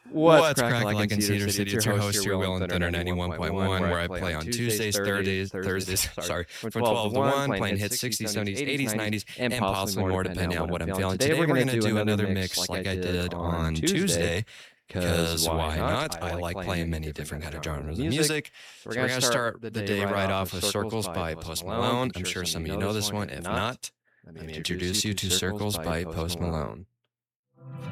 What's cracking like in Cedar City? It's your host, your Will and Thunder 91.1, where I play on Tuesdays, Thursdays, sorry, from 12 to 1, playing hits 60s, 70s, 80s, 90s, and possibly more depending on what I'm feeling. Today we're going to do another mix like I did on Tuesday, because why not? I like playing many different kind of genres of music. So we're going to start the day right off with Circles by Post Malone. I'm sure some of you know this one. If not, let me introduce you to Circles by Post Malone.